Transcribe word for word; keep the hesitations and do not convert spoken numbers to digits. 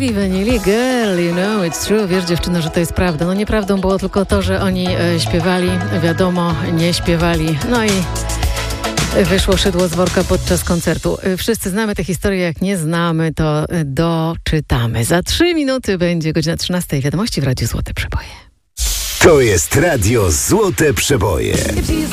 Milli Vanilli Girl, you know it's true. Wiesz, dziewczyno, że to jest prawda. No nieprawdą było tylko to, że oni e, śpiewali, wiadomo, nie śpiewali. No i wyszło szydło z worka podczas koncertu. Wszyscy znamy tę historię, jak nie znamy, to doczytamy. Za trzy minuty będzie godzina trzynasta. Wiadomości w Radiu Złote Przeboje. To jest Radio Złote Przeboje.